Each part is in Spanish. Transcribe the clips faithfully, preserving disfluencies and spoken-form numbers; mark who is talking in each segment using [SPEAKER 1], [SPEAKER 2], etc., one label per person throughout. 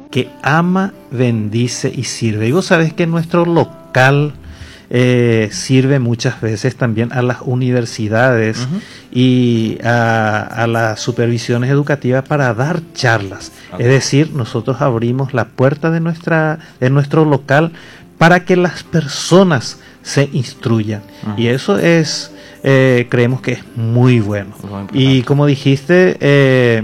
[SPEAKER 1] que ama, bendice y sirve. Y vos sabés que nuestro local eh, sirve muchas veces también a las universidades uh-huh. y a, a las supervisiones educativas para dar charlas. Okay. Es decir, nosotros abrimos la puerta de, nuestra, de nuestro local para que las personas se instruyan. Uh-huh. Y eso es, eh, creemos que es muy bueno. Muy y como dijiste, eh,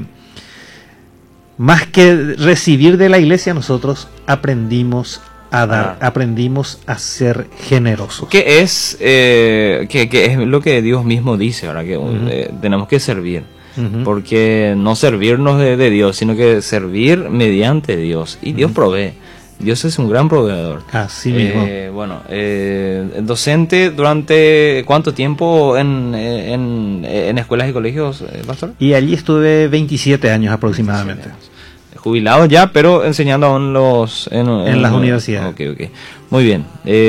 [SPEAKER 1] más que recibir de la iglesia, nosotros aprendimos a dar, ah. aprendimos a ser generosos.
[SPEAKER 2] ¿Qué es, eh, que, que es lo que Dios mismo dice, ¿verdad? Que uh-huh. eh, tenemos que servir. Uh-huh. Porque no servirnos de, de Dios, sino que servir mediante Dios. Y Dios uh-huh. provee. Dios es un gran proveedor.
[SPEAKER 1] Así mismo.
[SPEAKER 2] Eh, bueno, eh, docente durante ¿cuánto tiempo en, en, en escuelas y colegios, pastor?
[SPEAKER 1] Y allí estuve veintisiete años aproximadamente. veintisiete años.
[SPEAKER 2] Jubilado ya, pero enseñando aún los, en, en,
[SPEAKER 1] en las universidades.
[SPEAKER 2] Okay, okay. Muy bien.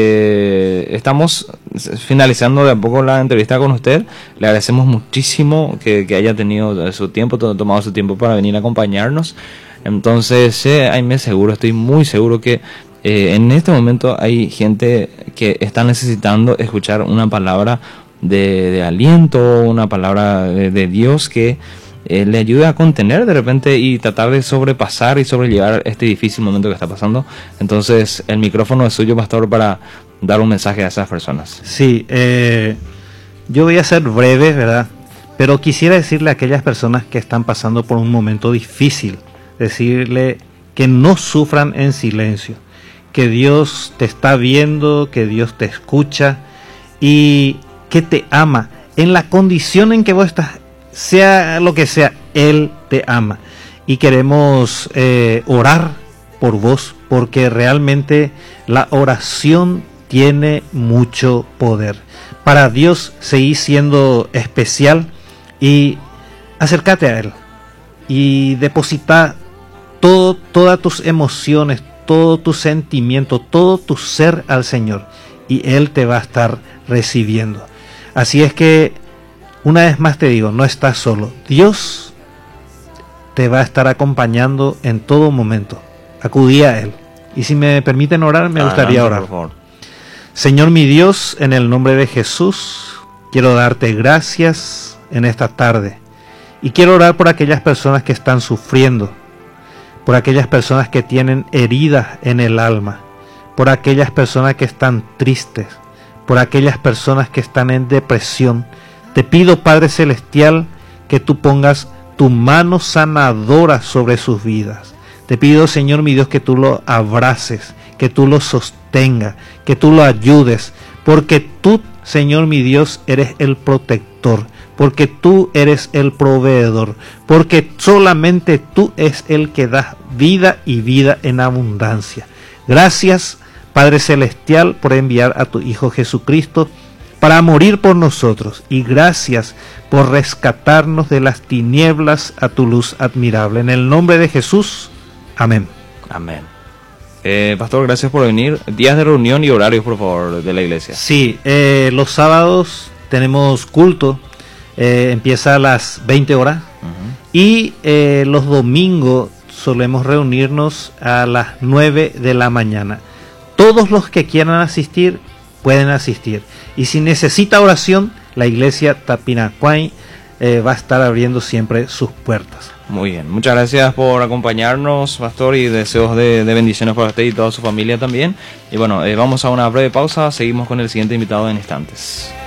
[SPEAKER 2] Eh, estamos finalizando de a poco la entrevista con usted. Le agradecemos muchísimo que, que haya tenido su tiempo, tomado su tiempo para venir a acompañarnos. Entonces, eh, ay, me seguro, estoy muy seguro que eh, en este momento hay gente que está necesitando escuchar una palabra de, de aliento, una palabra de, de Dios que eh, le ayude a contener de repente y tratar de sobrepasar y sobrellevar este difícil momento que está pasando. Entonces, el micrófono es suyo, pastor, para dar un mensaje a esas personas.
[SPEAKER 1] Sí, eh, yo voy a ser breve, ¿verdad? Pero quisiera decirle a aquellas personas que están pasando por un momento difícil, decirle que no sufran en silencio, que Dios te está viendo, que Dios te escucha y que te ama. En la condición en que vos estás, sea lo que sea, Él te ama. Y queremos eh, orar por vos, porque realmente la oración tiene mucho poder. Para Dios seguir siendo especial y acércate a Él y deposita todo, todas tus emociones, todo tu sentimiento, todo tu ser al Señor, y Él te va a estar recibiendo. Así es que, una vez más te digo, no estás solo. Dios te va a estar acompañando en todo momento. Acudí a Él. Y si me permiten orar, me gustaría orar. Por favor. Señor mi Dios, en el nombre de Jesús, quiero darte gracias en esta tarde. Y quiero orar por aquellas personas que están sufriendo, por aquellas personas que tienen heridas en el alma, por aquellas personas que están tristes, por aquellas personas que están en depresión. Te pido, Padre Celestial, que tú pongas tu mano sanadora sobre sus vidas. Te pido, Señor mi Dios, que tú lo abraces, que tú lo sostengas, que tú lo ayudes, porque tú, Señor mi Dios, eres el protector, porque tú eres el proveedor, porque solamente tú es el que da vida y vida en abundancia. Gracias, Padre Celestial, por enviar a tu Hijo Jesucristo para morir por nosotros, y gracias por rescatarnos de las tinieblas a tu luz admirable. En el nombre de Jesús, amén.
[SPEAKER 2] Amén. Eh, pastor, gracias por venir. Días de reunión y horarios, por favor, de la iglesia.
[SPEAKER 1] Sí, eh, los sábados tenemos culto. Eh, empieza a las veinte horas uh-huh. y eh, los domingos solemos reunirnos a las nueve de la mañana. Todos los que quieran asistir pueden asistir, y si necesita oración, la iglesia Tapinacuay eh, va a estar abriendo siempre sus puertas.
[SPEAKER 2] Muy bien, muchas gracias por acompañarnos, pastor, y deseos de, de bendiciones para usted y toda su familia también. Y bueno, eh, vamos a una breve pausa, seguimos con el siguiente invitado en instantes.